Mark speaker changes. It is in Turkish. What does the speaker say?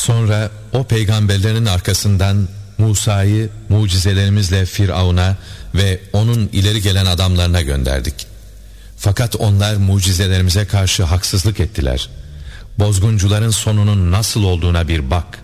Speaker 1: Sonra o peygamberlerin arkasından Musa'yı mucizelerimizle Firavun'a ve onun ileri gelen adamlarına gönderdik. Fakat onlar mucizelerimize karşı haksızlık ettiler. Bozguncuların sonunun nasıl olduğuna bir bak.